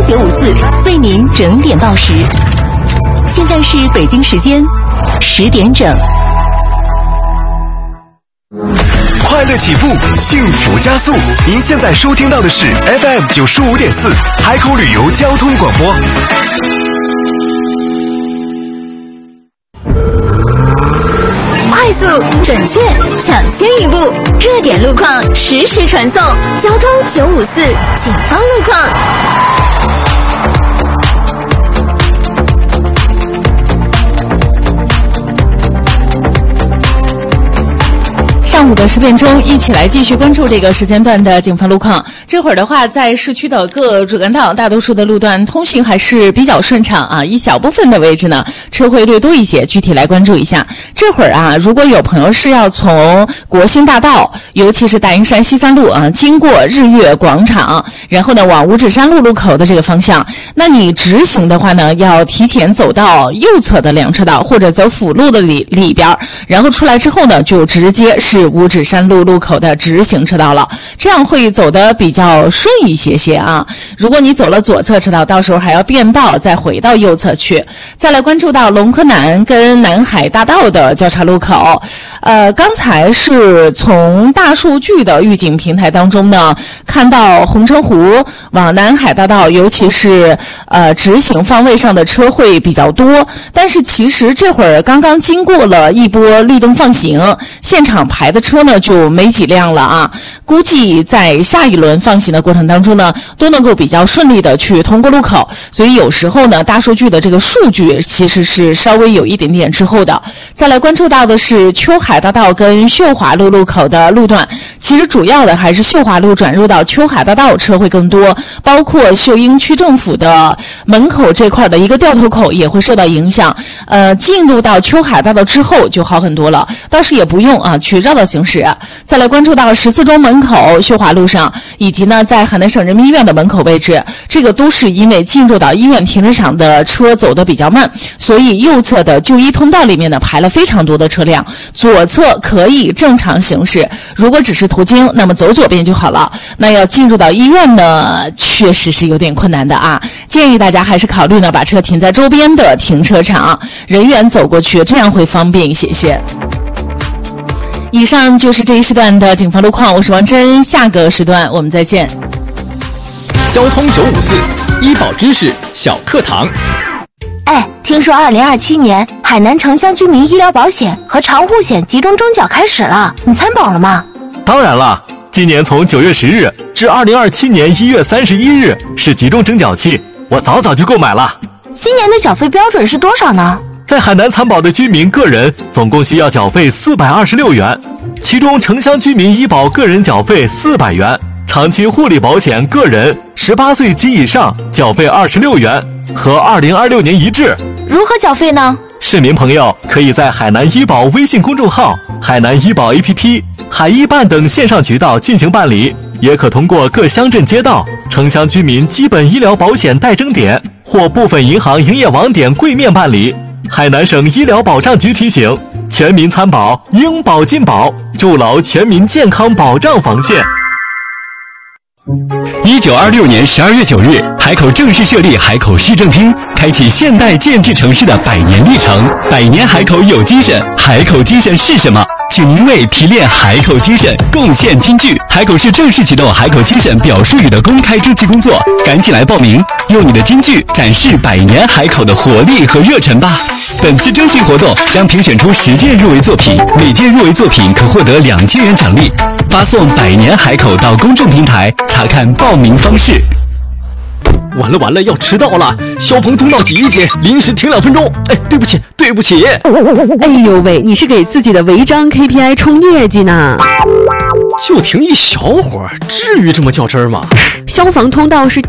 954为您整点报时。现在是北京时间10点整。 快乐起步，幸福加速。您现在收听到的是 FM 95.4海口旅游交通广播。 快速、准确、抢先一步，热点路况实时传送。交通954警方路况。 上午的10点钟，一起来继续关注这个时间段的警方路况。这会儿的话，在市区的各主干道，大多数的路段通行还是比较顺畅啊，一小部分的位置呢，车会略多一些。具体来关注一下。这会儿啊，如果有朋友是要从国兴大道，尤其是大营山西三路啊，经过日月广场，然后呢往五指山路路口的这个方向，那你直行的话呢，要提前走到右侧的两车道，或者走辅路的里边，然后出来之后呢，就直接是五指山路路口的直行车道了，这样会走得比较顺一些啊。如果你走了左侧车道，到时候还要变道再回到右侧去。再来关注到龙科南跟南海大道的交叉路口，刚才是从大数据的预警平台当中呢，看到红城湖往南海大道，尤其是直行方位上的车会比较多，但是其实这会儿刚刚经过了一波绿灯放行，现场排的车呢就没几辆了啊。估计在下一轮放行的过程当中呢，都能够比较顺利的去通过路口，所以有时候呢，大数据的这个数据其实是稍微有一点点滞后的。再来关注到的是秋海大道跟秀华路路口的路段，其实主要的还是秀华路转入到秋海大道车会更多，包括秀英区政府的门口这块的一个掉头口也会受到影响。进入到秋海大道之后就好很多了，倒是也不用啊去绕道行驶。再来关注到14中门口秀华路上，以及呢在海南省人民医院的门口位置，这个都是因为进入到医院停车场的车走得比较慢，所以右侧的就医通道里面呢排了非常多的车辆，左侧可以正常行驶，如果只是途经，那么走左边就好了。那要进入到医院呢，确实是有点困难的啊，建议大家还是考虑呢把车停在周边的停车场，人员走过去，这样会方便一些。以上就是这一时段的警方路况，我是王真，下个时段我们再见。 交通954医保知识小课堂。 哎，听说2027年海南城乡居民医疗保险和长护险集中征缴开始了，你参保了吗？ 当然了，今年从9月10日至2027年1月31日是集中征缴期，我早就购买了。 今年的缴费标准是多少呢？ 在海南参保的居民个人总共需要缴费426元，其中城乡居民医保个人缴费400元，长期护理保险个人18岁及以上缴费26元，和2026年一致。 如何缴费呢？ 市民朋友可以在海南医保微信公众号、海南医保 APP、海医办等线上渠道进行办理，也可通过各乡镇街道、城乡居民基本医疗保险代征点或部分银行营业网点柜面办理。海南省医疗保障局提醒：全民参保，应保尽保，筑牢全民健康保障防线。 1926年12月9日，海口正式设立海口市政厅，开启现代建制城市的100年历程。100年海口有精神，海口精神是什么？请您为提炼海口精神贡献金句。海口市正式启动海口精神表述语的公开征集工作，赶紧来报名，用你的金句展示100年海口的活力和热忱吧。本次征集活动将评选出10件入围作品，每件入围作品可获得2000元奖励。发送100年海口到公众平台查看报名方式。 完了，要迟到了！消防通道挤一挤，临时停2分钟。哎，对不起。 哎呦喂，你是给自己的违章 KPI 冲业绩呢？ 就停一小会儿，至于这么较真儿吗？ 消防通道是